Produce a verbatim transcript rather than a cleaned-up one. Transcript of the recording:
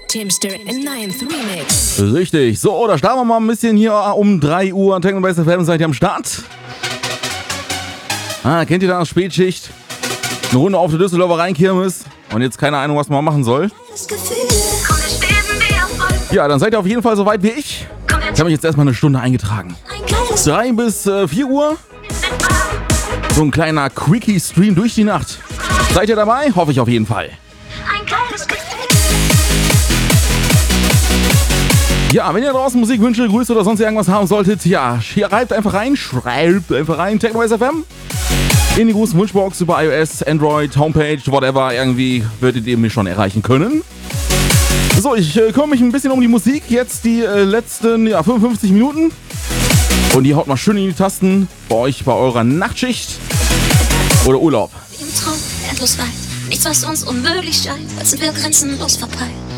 Teamster Ninth Remix. Richtig. So, da starten wir mal ein bisschen hier um drei Uhr. Techno Base F M, seid ihr am Start? Ah, kennt ihr da Spätschicht? Eine Runde auf der Düsseldorfer Rheinkirmes und jetzt keine Ahnung, was man machen soll. Ja, dann seid ihr auf jeden Fall so weit wie ich. Ich habe mich jetzt erstmal eine Stunde eingetragen. drei bis vier Uhr. So ein kleiner Quickie-Stream durch die Nacht. Seid ihr dabei? Hoffe ich auf jeden Fall. Ja, wenn ihr draußen Musikwünsche, Grüße oder sonst irgendwas haben solltet, ja, schreibt einfach rein, schreibt einfach rein, Techno Base F M. In die großen Wunschbox über iOS, Android, Homepage, whatever, irgendwie würdet ihr mich schon erreichen können. So, ich äh, kümmere mich ein bisschen um die Musik, jetzt die äh, letzten ja, fünfundfünfzig Minuten. Und die haut mal schön in die Tasten bei euch bei eurer Nachtschicht oder Urlaub. Im Traum endlos weit, nichts was uns unmöglich scheint, als sind wir grenzenlos verpeilt.